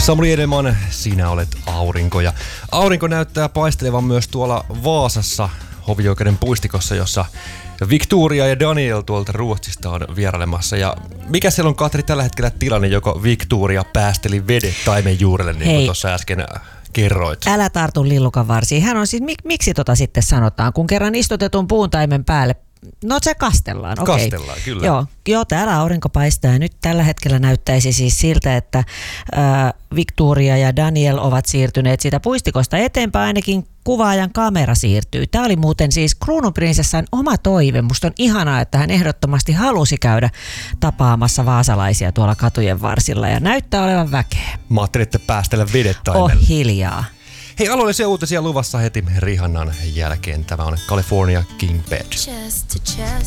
Samuli Edelman, sinä olet aurinko. Ja aurinko näyttää paistelevan myös tuolla Vaasassa hovioikeuden puistikossa, jossa Victoria ja Daniel tuolta Ruotsista on vierailemassa. Ja mikä siellä on, Katri, tällä hetkellä tilanne, joko Victoria päästeli vedet taimen juurelle, niin kuin tuossa äsken kerroit? Älä tartu lillukan varsiin. Hän on siis, miksi tota sitten sanotaan, kun kerran istutetun puuntaimen päälle. No se kastellaan, okei. Kastellaan, kyllä. Joo, täällä aurinko paistaa ja nyt tällä hetkellä näyttäisi siis siltä, että Victoria ja Daniel ovat siirtyneet siitä puistikosta eteenpäin, ainakin kuvaajan kamera siirtyy. Tämä oli muuten siis kruununprinsessan oma toive. Musta on ihanaa, että hän ehdottomasti halusi käydä tapaamassa vaasalaisia tuolla katujen varsilla ja näyttää olevan väkeä. Mä ajattelin, että päästellä vedet taimelle. Hiljaa. Hei, alueellisia uutisia luvassa heti Rihannan jälkeen. Tämä on California King Bed.